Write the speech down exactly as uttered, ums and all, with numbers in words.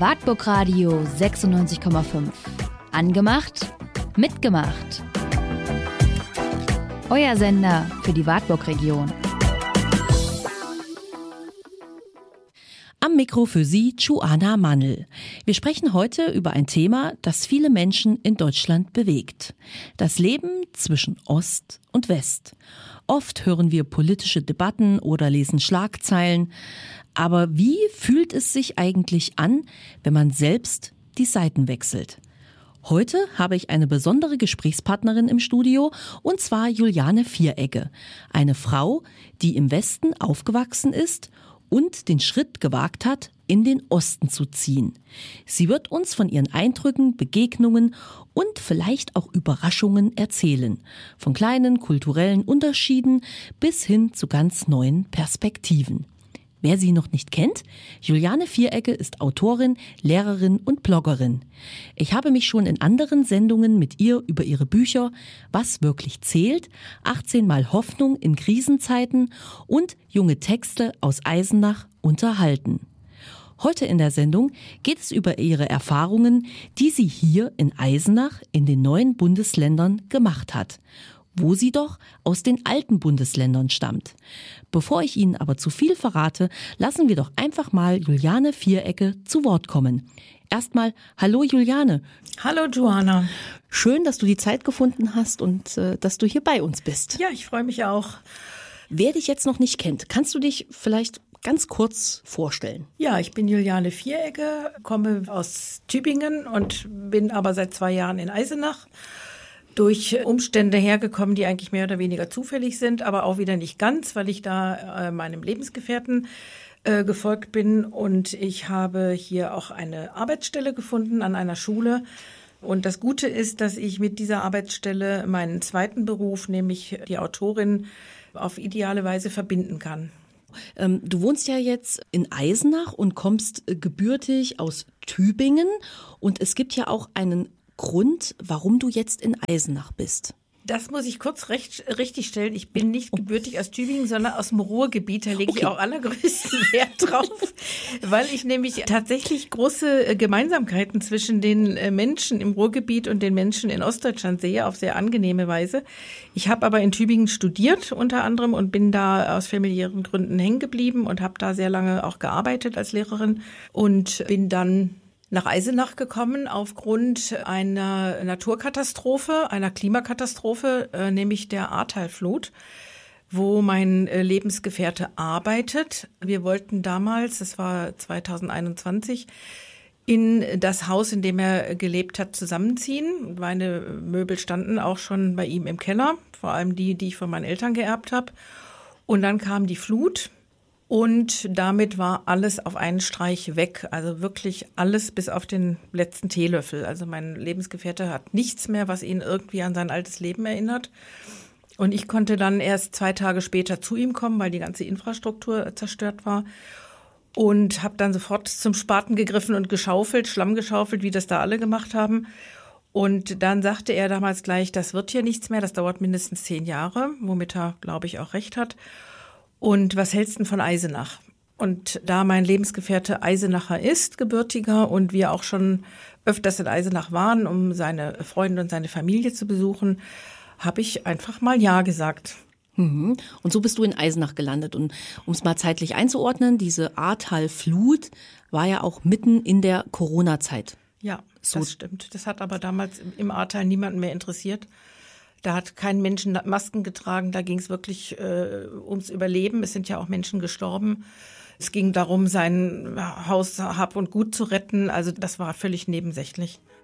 Wartburg Radio sechsundneunzig Komma fünf. Angemacht, mitgemacht. Euer Sender für die Wartburg-Region. Am Mikro für Sie Joanna Mannl. Wir sprechen heute über ein Thema, das viele Menschen in Deutschland bewegt. Das Leben zwischen Ost und West. Oft hören wir politische Debatten oder lesen Schlagzeilen. Aber wie fühlt es sich eigentlich an, wenn man selbst die Seiten wechselt? Heute habe ich eine besondere Gesprächspartnerin im Studio, und zwar Juliane Vieregge. Eine Frau, die im Westen aufgewachsen ist und den Schritt gewagt hat, in den Osten zu ziehen. Sie wird uns von ihren Eindrücken, Begegnungen und vielleicht auch Überraschungen erzählen. Von kleinen kulturellen Unterschieden bis hin zu ganz neuen Perspektiven. Wer sie noch nicht kennt, Juliane Vieregge ist Autorin, Lehrerin und Bloggerin. Ich habe mich schon in anderen Sendungen mit ihr über ihre Bücher Was wirklich zählt, achtzehn Mal Hoffnung in Krisenzeiten und Junge Texte aus Eisenach unterhalten. Heute in der Sendung geht es über ihre Erfahrungen, die sie hier in Eisenach in den neuen Bundesländern gemacht hat, wo sie doch aus den alten Bundesländern stammt. Bevor ich Ihnen aber zu viel verrate, lassen wir doch einfach mal Juliane Vieregge zu Wort kommen. Erstmal, hallo Juliane. Hallo Joanna. Schön, dass du die Zeit gefunden hast und äh, dass du hier bei uns bist. Ja, ich freue mich auch. Wer dich jetzt noch nicht kennt, kannst du dich vielleicht ganz kurz vorstellen? Ja, ich bin Juliane Vieregge, komme aus Tübingen und bin aber seit zwei Jahren in Eisenach. Durch Umstände hergekommen, die eigentlich mehr oder weniger zufällig sind, aber auch wieder nicht ganz, weil ich da äh, meinem Lebensgefährten äh, gefolgt bin. Und ich habe hier auch eine Arbeitsstelle gefunden an einer Schule. Und das Gute ist, dass ich mit dieser Arbeitsstelle meinen zweiten Beruf, nämlich die Autorin, auf ideale Weise verbinden kann. Ähm, du wohnst ja jetzt in Eisenach und kommst äh, gebürtig aus Tübingen. Und es gibt ja auch einen Grund, warum du jetzt in Eisenach bist. Das muss ich kurz recht, richtig stellen. Ich bin nicht gebürtig aus Tübingen, sondern aus dem Ruhrgebiet. Da lege okay. ich auch allergrößten Wert drauf, weil ich nämlich tatsächlich große Gemeinsamkeiten zwischen den Menschen im Ruhrgebiet und den Menschen in Ostdeutschland sehe, auf sehr angenehme Weise. Ich habe aber in Tübingen studiert unter anderem und bin da aus familiären Gründen hängen geblieben und habe da sehr lange auch gearbeitet als Lehrerin und bin dann nach Eisenach gekommen aufgrund einer Naturkatastrophe, einer Klimakatastrophe, äh, nämlich der Ahrtalflut, wo mein äh, Lebensgefährte arbeitet. Wir wollten damals, das war zweitausendeinundzwanzig, in das Haus, in dem er gelebt hat, zusammenziehen. Meine Möbel standen auch schon bei ihm im Keller, vor allem die, die ich von meinen Eltern geerbt habe. Und dann kam die Flut. Und damit war alles auf einen Streich weg, also wirklich alles bis auf den letzten Teelöffel. Also mein Lebensgefährte hat nichts mehr, was ihn irgendwie an sein altes Leben erinnert. Und ich konnte dann erst zwei Tage später zu ihm kommen, weil die ganze Infrastruktur zerstört war. Und habe dann sofort zum Spaten gegriffen und geschaufelt, Schlamm geschaufelt, wie das da alle gemacht haben. Und dann sagte er damals gleich, das wird hier nichts mehr, das dauert mindestens zehn Jahre, womit er, glaube ich, auch recht hat. Und was hältst du denn von Eisenach? Und da mein Lebensgefährte Eisenacher ist, gebürtiger, und wir auch schon öfters in Eisenach waren, um seine Freunde und seine Familie zu besuchen, habe ich einfach mal Ja gesagt. Mhm. Und so bist du in Eisenach gelandet. Und um es mal zeitlich einzuordnen, diese Ahrtalflut war ja auch mitten in der Corona-Zeit. Ja, so. Das stimmt. Das hat aber damals im Ahrtal niemanden mehr interessiert. Da hat kein Mensch Masken getragen, da ging es wirklich äh, ums Überleben. Es sind ja auch Menschen gestorben. Es ging darum, sein Haus, Hab und Gut zu retten. Also das war völlig nebensächlich.